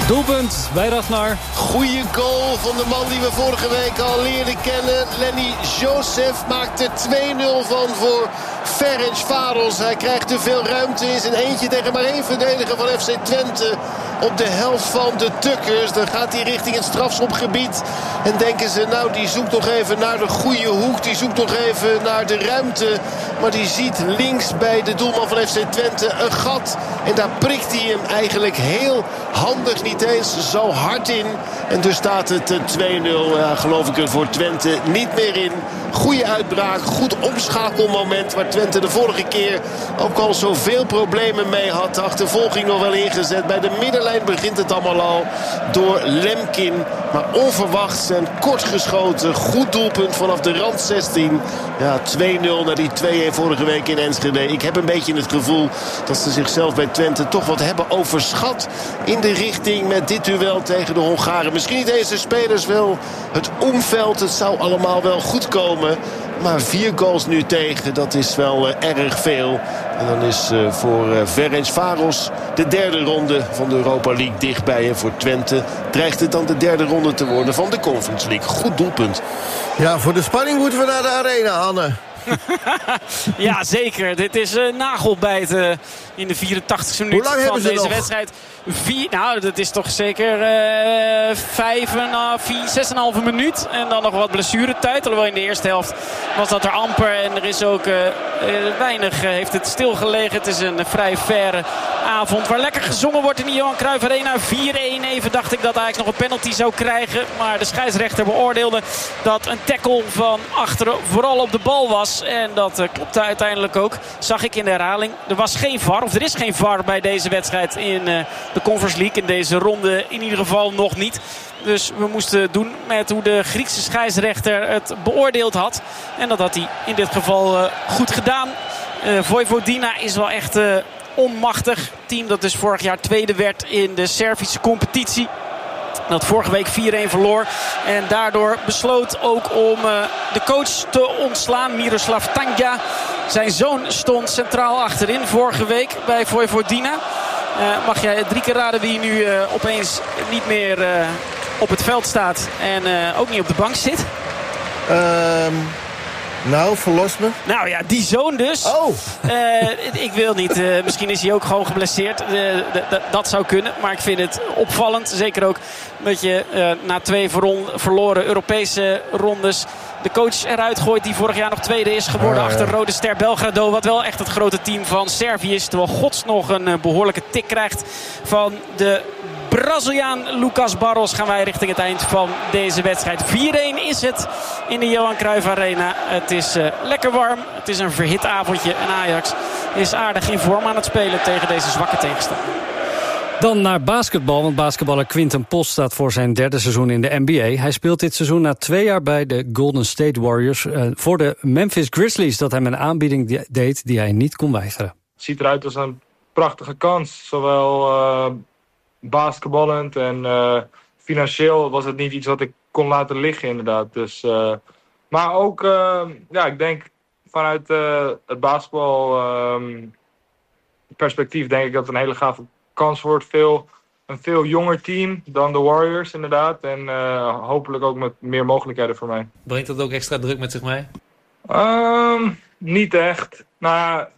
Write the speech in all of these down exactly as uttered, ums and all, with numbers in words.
Doelpunt bij Ragnar. Goeie goal van de man die we vorige week al leerden kennen. Lenny Joseph maakt er twee nul van voor Ferencváros. Hij krijgt te veel ruimte in zijn eentje tegen maar één verdediger van F C Twente. Op de helft van de Tukkers. Dan gaat hij richting het strafschopgebied. En denken ze, nou die zoekt nog even naar de goede hoek. Die zoekt nog even naar de ruimte. Maar die ziet links bij de doelman van F C Twente een gat. En daar prikt hij hem eigenlijk heel handig, niet eens zo hard in. En dus staat het twee nul. Ja, geloof ik er voor Twente niet meer in. Goede uitbraak, goed omschakelmoment. Waar Twente de vorige keer ook al zoveel problemen mee had. De achtervolging nog wel ingezet. Bij de middenlijn begint het allemaal al door Lemkin. Maar onverwachts en kort geschoten. Goed doelpunt vanaf de rand zestien. Ja, twee nul naar die twee een vorige week in Enschede. Ik heb een beetje het gevoel dat ze zichzelf bij Twente toch wat hebben overschat in de richting met dit duel tegen de Hongaren. Misschien niet eens de spelers wel het omveld. Het zou allemaal wel goed komen. Maar vier goals nu tegen, dat is wel uh, erg veel. En dan is uh, voor uh, Ferencváros de derde ronde van de Europa League dichtbij. En voor Twente dreigt het dan de derde ronde te worden van de Conference League. Goed doelpunt. Ja, voor de spanning moeten we naar de arena, Anne. Ja, zeker. Dit is uh, nagelbijten in de vierentachtigste minuut van deze nog? wedstrijd. Vier, nou, dat is toch zeker uh, vijf en vier, zes en een halve minuut. En dan nog wat blessuretijd. Alhoewel in de eerste helft was dat er amper. En er is ook uh, weinig, uh, heeft het stilgelegen. Het is een uh, vrij faire avond waar lekker gezongen wordt in de Johan Cruijff Arena. vier een. Even dacht ik dat Ajax nog een penalty zou krijgen. Maar de scheidsrechter beoordeelde dat een tackle van achteren vooral op de bal was. En dat uh, klopte uiteindelijk ook. Zag ik in de herhaling. Er was geen V A R, of er is geen V A R bij deze wedstrijd in uh, de Conference League. In deze ronde in ieder geval nog niet. Dus we moesten doen met hoe de Griekse scheidsrechter het beoordeeld had. En dat had hij in dit geval uh, goed gedaan. Uh, Vojvodina is wel echt uh, onmachtig. Team dat dus vorig jaar tweede werd in de Servische competitie. Dat vorige week vier een verloor. En daardoor besloot ook om uh, de coach te ontslaan. Miroslav Tanja. Zijn zoon stond centraal achterin vorige week bij Vojvodina. Uh, mag jij drie keer raden wie nu uh, opeens niet meer uh, op het veld staat. En uh, ook niet op de bank zit? Um, nou, verlos me. Nou ja, die zoon dus. Oh. Uh, ik wil niet. Uh, misschien is hij ook gewoon geblesseerd. Uh, d- d- dat zou kunnen. Maar ik vind het opvallend. Zeker ook dat je uh, na twee verron- verloren Europese rondes de coach eruit gooit die vorig jaar nog tweede is geworden oh, ja. achter Rode Ster Belgrado. Wat wel echt het grote team van Servië is. Terwijl Gods nog een uh, behoorlijke tik krijgt van de Braziliaan Lucas Barros. Gaan wij richting het eind van deze wedstrijd. vier een is het in de Johan Cruijff Arena. Het is uh, lekker warm. Het is een verhit avondje. En Ajax is aardig in vorm aan het spelen tegen deze zwakke tegenstander. Dan naar basketbal, want basketballer Quinten Post staat voor zijn derde seizoen in de N B A. Hij speelt dit seizoen na twee jaar bij de Golden State Warriors uh, voor de Memphis Grizzlies, dat hem een aanbieding de- deed die hij niet kon weigeren. Het ziet eruit als een prachtige kans, zowel uh, basketballend en uh, financieel was het niet iets wat ik kon laten liggen inderdaad. Dus, uh, maar ook, uh, ja, ik denk vanuit uh, het basketbal um, perspectief denk ik dat het een hele gave kans wordt. Veel, een veel jonger team dan de Warriors inderdaad. En uh, hopelijk ook met meer mogelijkheden voor mij. Brengt dat ook extra druk met zich mee? Um, niet echt. Nou ja,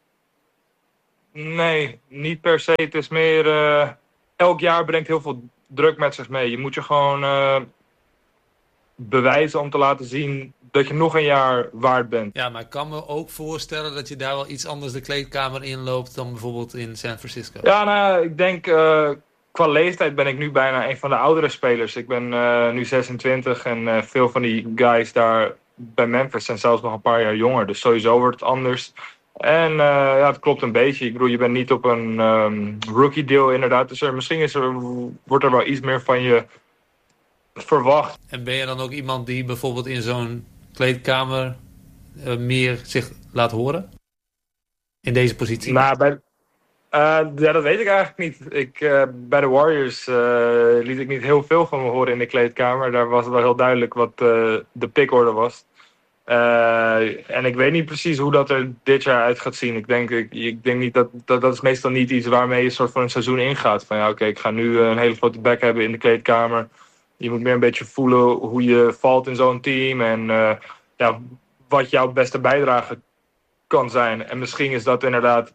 nee, niet per se. Het is meer, uh, elk jaar brengt heel veel druk met zich mee. Je moet je gewoon uh, bewijzen om te laten zien dat je nog een jaar waard bent. Ja, maar ik kan me ook voorstellen dat je daar wel iets anders de kleedkamer inloopt dan bijvoorbeeld in San Francisco. Ja, nou, ik denk uh, qua leeftijd ben ik nu bijna een van de oudere spelers. Ik ben uh, nu zesentwintig en uh, veel van die guys daar bij Memphis zijn zelfs nog een paar jaar jonger. Dus sowieso wordt het anders. En uh, ja, het klopt een beetje. Ik bedoel, je bent niet op een um, rookie deal inderdaad. Dus er, misschien is er, wordt er wel iets meer van je verwacht. En ben je dan ook iemand die bijvoorbeeld in zo'n kleedkamer uh, meer zich laat horen? In deze positie? Nou, bij, uh, ja, dat weet ik eigenlijk niet. Ik, uh, bij de Warriors uh, liet ik niet heel veel van me horen in de kleedkamer. Daar was het wel heel duidelijk wat uh, de pickorde was. Uh, en ik weet niet precies hoe dat er dit jaar uit gaat zien. Ik denk, ik, ik denk niet dat, dat... Dat is meestal niet iets waarmee je soort van een seizoen ingaat. Van ja, oké, okay, ik ga nu een hele grote back hebben in de kleedkamer. Je moet meer een beetje voelen hoe je valt in zo'n team. En uh, ja, wat jouw beste bijdrage kan zijn. En misschien is dat inderdaad...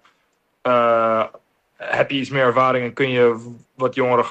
Uh, heb je iets meer ervaring en kun je wat jongere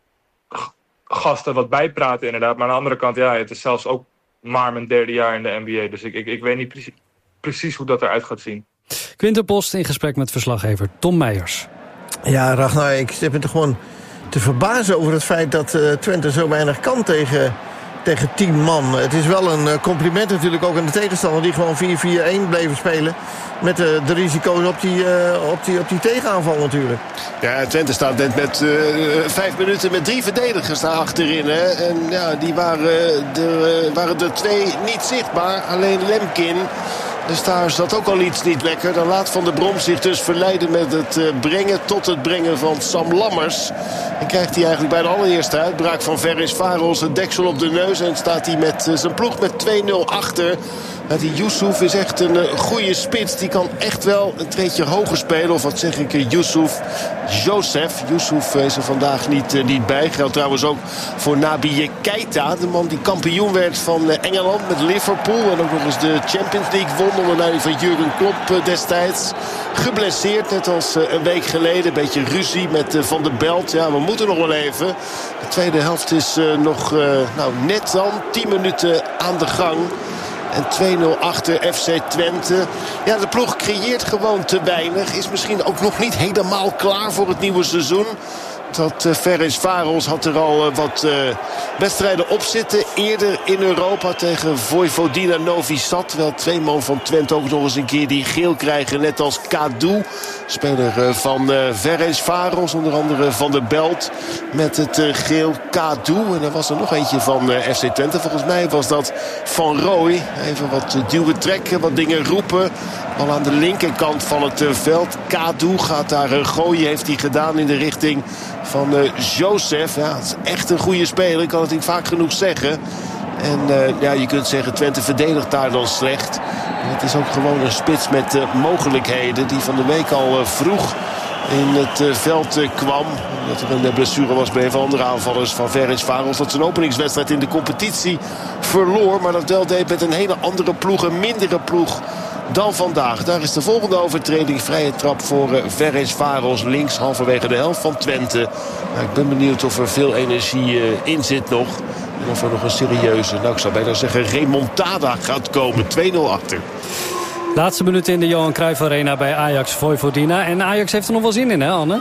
g- gasten wat bijpraten inderdaad. Maar aan de andere kant, ja, het is zelfs ook maar mijn derde jaar in de N B A. Dus ik, ik, ik weet niet precies, precies hoe dat eruit gaat zien. Quinten Post in gesprek met verslaggever Tom Meijers. Ja, Ragnar, ik zit me toch gewoon te verbazen over het feit dat uh, Twente zo weinig kan tegen, tegen tien man. Het is wel een compliment natuurlijk ook aan de tegenstander die gewoon vier vier een bleven spelen. Met de, de risico's op die, uh, op, die, op die tegenaanval natuurlijk. Ja, Twente staat net met uh, vijf minuten met drie verdedigers daar achterin. Hè. En ja, die waren er, waren er twee niet zichtbaar. Alleen Lemkin. Dus daar zat ook al iets niet lekker. Dan laat Van der Brom zich dus verleiden met het uh, brengen tot het brengen van Sam Lammers. En krijgt hij eigenlijk bij de allereerste uitbraak van Ferencváros een deksel op de neus. En staat hij met uh, zijn ploeg met twee nul achter. Uh, die Yusuf is echt een uh, goede spits. Die kan echt wel een treedje hoger spelen. Of wat zeg ik, uh, Yusuf. Joseph. Yusuf is er vandaag niet, uh, niet bij. Geldt trouwens ook voor Naby Keita. De man die kampioen werd van uh, Engeland met Liverpool. En ook nog eens de Champions League won. Onder leiding van Jurgen Klopp destijds. Geblesseerd, net als een week geleden. Een beetje ruzie met Van der Belt. Ja, we moeten nog wel even. De tweede helft is uh, nog uh, nou, net dan tien minuten aan de gang. En twee nul achter F C Twente. Ja, de ploeg creëert gewoon te weinig. Is misschien ook nog niet helemaal klaar voor het nieuwe seizoen. Dat uh, Ferencváros had er al uh, wat uh, wedstrijden op zitten. Eerder in Europa tegen Vojvodina Novi Sad. Wel twee man van Twente ook nog eens een keer die geel krijgen. Net als Kadu. Speler uh, van uh, Ferencváros. Onder andere Van der Belt. Met het uh, geel Kadu. En er was er nog eentje van uh, F C Twente. Volgens mij was dat Van Rooij. Even wat uh, duwen trekken. Wat dingen roepen. Al aan de linkerkant van het uh, veld. Kadu gaat daar uh, gooien. Heeft hij gedaan in de richting van uh, Joseph. Ja, het is echt een goede speler. Ik kan het niet vaak genoeg zeggen. En uh, ja, je kunt zeggen, Twente verdedigt daar dan slecht. En het is ook gewoon een spits met uh, mogelijkheden. Die van de week al uh, vroeg in het uh, veld uh, kwam. Omdat er een uh, blessure was bij een van de andere aanvallers van Ferencváros. Dat zijn openingswedstrijd in de competitie verloor. Maar dat wel deed met een hele andere ploeg. Een mindere ploeg dan vandaag. Daar is de volgende overtreding. Vrije trap voor uh, Ferencváros links halverwege de helft van Twente. Nou, ik ben benieuwd of er veel energie uh, in zit nog. En of er nog een serieuze, nou ik zou bijna zeggen, remontada gaat komen. twee nul achter. Laatste minuten in de Johan Cruijff Arena bij Ajax Vojvodina. En Ajax heeft er nog wel zin in, hè Anne?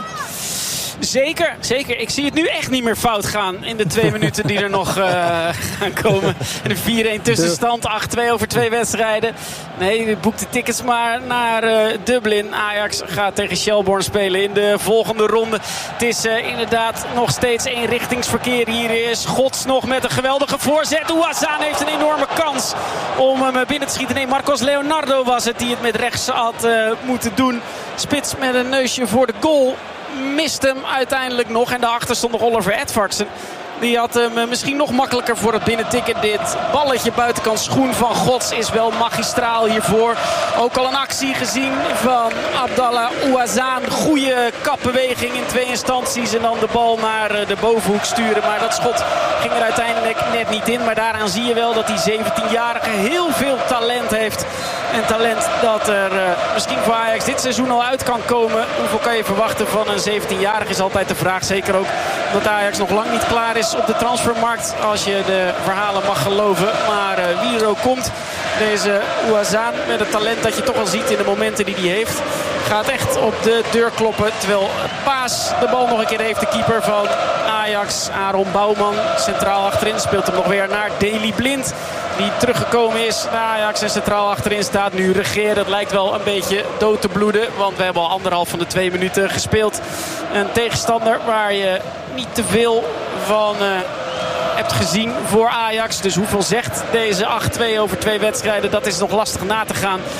Zeker, zeker. Ik zie het nu echt niet meer fout gaan in de twee minuten die er nog uh, gaan komen. En de vier een tussenstand, acht twee over twee wedstrijden. Nee, boek de tickets maar naar uh, Dublin. Ajax gaat tegen Shelbourne spelen in de volgende ronde. Het is uh, inderdaad nog steeds eenrichtingsverkeer. Hier is Gods nog met een geweldige voorzet. Ouazzane heeft een enorme kans om hem binnen te schieten. Nee, Marcos Leonardo was het die het met rechts had uh, moeten doen. Spits met een neusje voor de goal. Mist hem uiteindelijk nog. En daarachter stond nog Oliver Edvardsen. Die had hem misschien nog makkelijker voor het binnentikken. Dit balletje buitenkant schoen van Gods is wel magistraal hiervoor. Ook al een actie gezien van Abdallah Ouazzane. Goede kapbeweging in twee instanties. En dan de bal naar de bovenhoek sturen. Maar dat schot ging er uiteindelijk net niet in. Maar daaraan zie je wel dat die zeventienjarige heel veel talent heeft. En talent dat er uh, misschien voor Ajax dit seizoen al uit kan komen. Hoeveel kan je verwachten van een zeventienjarige is altijd de vraag. Zeker ook dat Ajax nog lang niet klaar is op de transfermarkt. Als je de verhalen mag geloven. Maar uh, wie er ook komt. Deze Ouazzane met het talent dat je toch al ziet in de momenten die hij heeft. Gaat echt op de deur kloppen. Terwijl Paas de bal nog een keer heeft. De keeper van Ajax, Aaron Bouwman. Centraal achterin speelt hem nog weer naar Daley Blind. Die teruggekomen is naar Ajax en centraal achterin staat nu Regeer. Het lijkt wel een beetje dood te bloeden. Want we hebben al anderhalf van de twee minuten gespeeld. Een tegenstander waar je niet te veel van uh, hebt gezien voor Ajax. Dus hoeveel zegt deze acht twee over twee wedstrijden? Dat is nog lastig na te gaan.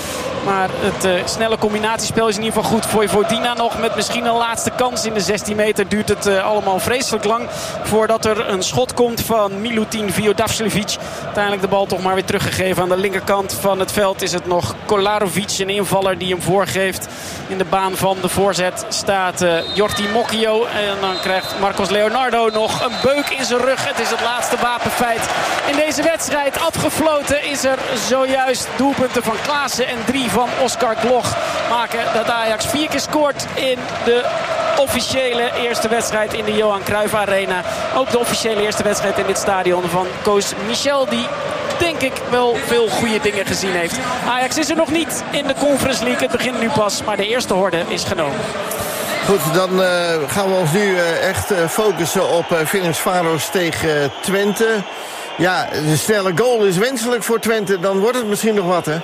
Maar het uh, snelle combinatiespel is in ieder geval goed. Vojvodina nog met misschien een laatste kans. In de zestien meter duurt het uh, allemaal vreselijk lang voordat er een schot komt van Milutin Viodavsjevic. Uiteindelijk de bal toch maar weer teruggegeven. Aan de linkerkant van het veld is het nog Kolarovic, een invaller die hem voorgeeft. In de baan van de voorzet staat uh, Jordi Mokio. En dan krijgt Marcos Leonardo nog een beuk in zijn rug. Het is het laatste wapenfeit in deze wedstrijd. Afgefloten is er zojuist doelpunten van Klaassen en drie van Oscar Gloch maken dat Ajax vier keer scoort in de officiële eerste wedstrijd in de Johan Cruijff Arena. Ook de officiële eerste wedstrijd in dit stadion van Koos Michel, die denk ik wel veel goede dingen gezien heeft. Ajax is er nog niet in de Conference League. Het begint nu pas, maar de eerste horde is genomen. Goed, dan uh, gaan we ons nu uh, echt uh, focussen op uh, Ferencváros tegen uh, Twente. Ja, de snelle goal is wenselijk voor Twente. Dan wordt het misschien nog wat, hè?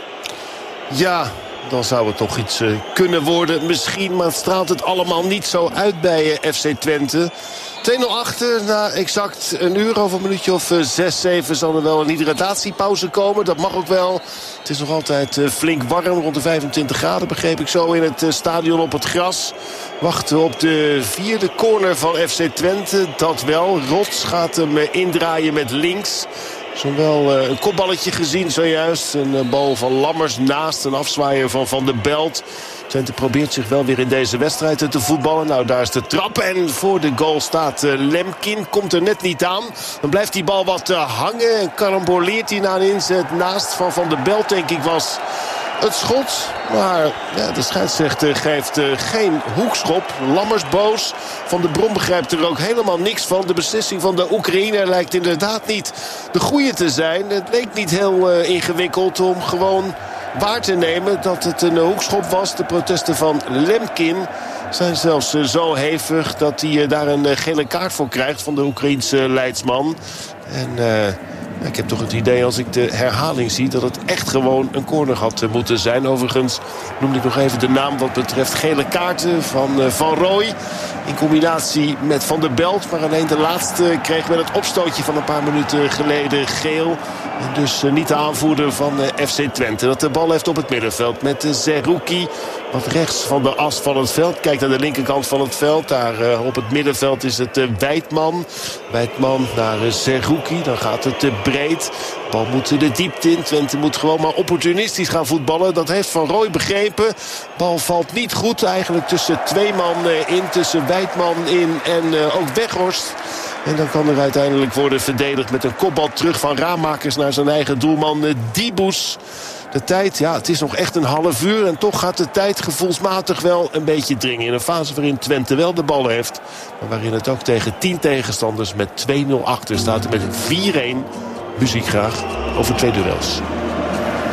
Ja, dan zou het toch iets uh, kunnen worden. Misschien, maar straalt het allemaal niet zo uit bij uh, F C Twente. twee nul achter, na exact een uur, over een minuutje of zes, zeven zal er wel een hydratatiepauze komen. Dat mag ook wel. Het is nog altijd uh, flink warm, rond de vijfentwintig graden begreep ik zo in het uh, stadion op het gras. Wachten op de vierde corner van F C Twente. Dat wel. Rots gaat hem uh, indraaien met links. Zowel uh, een kopballetje gezien zojuist. Een uh, bal van Lammers naast een afzwaaier van Van der Belt. Twente probeert zich wel weer in deze wedstrijd te voetballen. Nou, daar is de trap. En voor de goal staat uh, Lemkin. Komt er net niet aan. Dan blijft die bal wat uh, hangen. En karamboleert hij na een inzet naast van Van der Belt, denk ik, was het schot. Maar ja, de scheidsrechter geeft uh, geen hoekschop. Lammers boos. Van der Brom begrijpt er ook helemaal niks van. De beslissing van de Oekraïner lijkt inderdaad niet de goede te zijn. Het leek niet heel uh, ingewikkeld om gewoon waar te nemen dat het een hoekschop was. De protesten van Lemkin zijn zelfs uh, zo hevig dat hij uh, daar een uh, gele kaart voor krijgt van de Oekraïense leidsman. En Uh, ik heb toch het idee, als ik de herhaling zie, dat het echt gewoon een corner had moeten zijn. Overigens noemde ik nog even de naam wat betreft gele kaarten van uh, Van Rooij. In combinatie met Van der Belt. Maar alleen de laatste kreeg met het opstootje van een paar minuten geleden geel. En dus uh, niet de aanvoerder van uh, F C Twente. Dat de bal heeft op het middenveld met uh, Zerouki. Wat rechts van de as van het veld. Kijk naar de linkerkant van het veld. Daar uh, op het middenveld is het uh, Wijtman. Wijtman naar uh, Zerouki. Dan gaat het uh, breed. De bal moet de diepte in. Twente moet gewoon maar opportunistisch gaan voetballen. Dat heeft Van Rooij begrepen. Bal valt niet goed. Eigenlijk tussen twee man uh, in. Tussen Wijtman in en uh, ook Weghorst. En dan kan er uiteindelijk worden verdedigd met een kopbal terug van Ramakers naar zijn eigen doelman uh, Diebus. De tijd, ja, het is nog echt een half uur. En toch gaat de tijd gevoelsmatig wel een beetje dringen. In een fase waarin Twente wel de bal heeft. Maar waarin het ook tegen tien tegenstanders met twee nul achter staat. En met vier een muziek graag over twee duels.